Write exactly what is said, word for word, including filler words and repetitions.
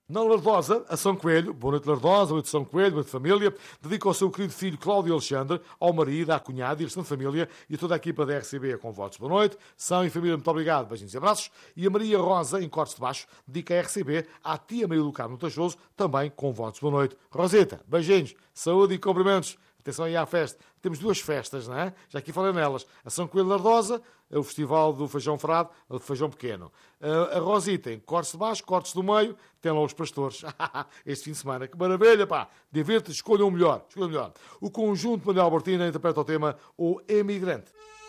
Na Lardosa, a São Coelho, boa noite Lardosa, boa noite São Coelho, boa noite família, dedica ao seu querido filho Cláudio Alexandre, ao marido, à cunhada e à restante família e a toda a equipa da R C B com votos. Boa noite, São e família, muito obrigado, beijinhos e abraços. E a Maria Rosa, em Cortes de Baixo, dedica a R C B à tia Maria do Carmo Tachoso, também com votos. Boa noite. Rosita, beijinhos, saúde e cumprimentos. Atenção aí à festa. Temos duas festas, não é? Já aqui falei nelas. A São Coelho Lardosa, é o festival do feijão frado, do feijão pequeno. A Rosita, em Cortes de Baixo, Cortes do Meio, tem lá os pastores. Este fim de semana. Que maravilha, pá. Divirta-se, escolham o melhor. Escolham o melhor. O conjunto Manuel Albertina interpreta o tema O Emigrante.